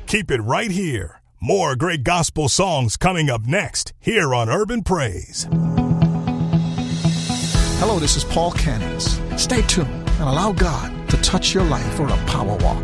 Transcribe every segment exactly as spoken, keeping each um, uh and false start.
Keep it right here. More great gospel songs coming up next here on Urban Praise. Hello, this is Paul Cannons. Stay tuned and allow God to touch your life for a power walk.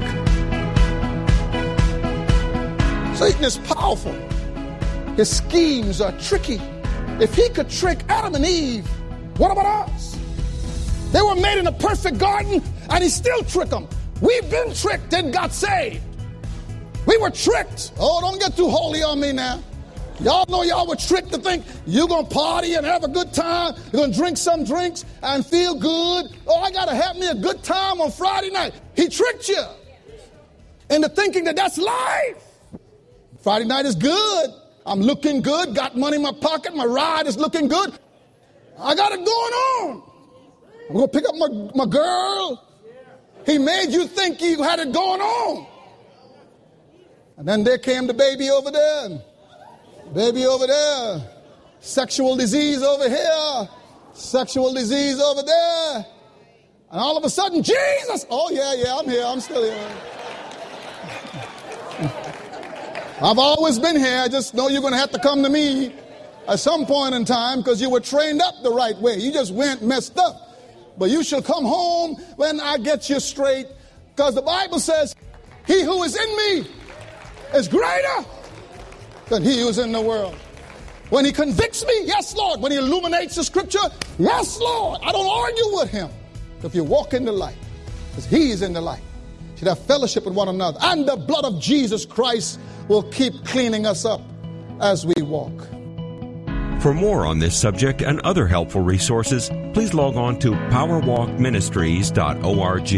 Satan is powerful. His schemes are tricky. If he could trick Adam and Eve, what about us? They were made in a perfect garden, and he still tricked them. We've been tricked and got saved. We were tricked. Oh, don't get too holy on me now. Y'all know y'all were tricked to think you're going to party and have a good time. You're going to drink some drinks and feel good. Oh, I got to have me a good time on Friday night. He tricked you into thinking that that's life. Friday night is good. I'm looking good, got money in my pocket, my ride is looking good. I got it going on. I'm going to pick up my, my girl. He made you think you had it going on. And then there came the baby over there. Baby over there. Sexual disease over here. Sexual disease over there. And all of a sudden, Jesus. Oh, yeah, yeah, I'm here. I'm still here. I've always been here. I just know you're going to have to come to me at some point in time because you were trained up the right way. You just went messed up. But you shall come home when I get you straight, because the Bible says, he who is in me is greater than he who is in the world. When he convicts me, yes, Lord. When he illuminates the scripture, yes, Lord. I don't argue with him. If you walk in the light, because he is in the light, you should have fellowship with one another. And the blood of Jesus Christ will keep cleaning us up as we walk. For more on this subject and other helpful resources, please log on to power walk ministries dot org.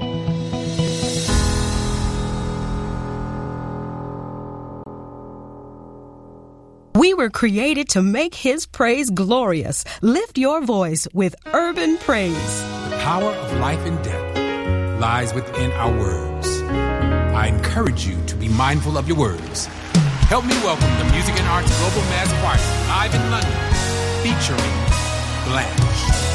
We were created to make His praise glorious. Lift your voice with Urban Praise. The power of life and death lies within our words. I encourage you to be mindful of your words. Help me welcome the Music and Arts Global Mass Choir live in London, featuring Blanche.